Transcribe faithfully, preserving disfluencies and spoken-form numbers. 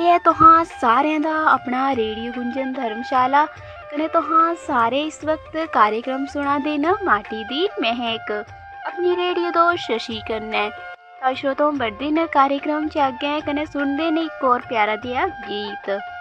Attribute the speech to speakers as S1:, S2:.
S1: है तुहां सारिਆਂ दा अपना रेडियो गुंजन धर्मशाला कने तुहां सारे इस वक्त कार्यक्रम सुना दे न माटी दी महक अपनी रेडियो दोस्त शशि कन्नै ताशो तो बड़दे न कार्यक्रम च अग्गें कने सुनदे न एक और प्यारा देआ गीत।